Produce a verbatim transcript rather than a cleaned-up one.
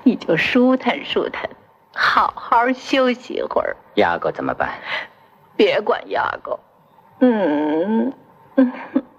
你就舒坦舒坦，好好休息一会儿。 牙狗怎么办？ 别管牙狗。嗯嗯。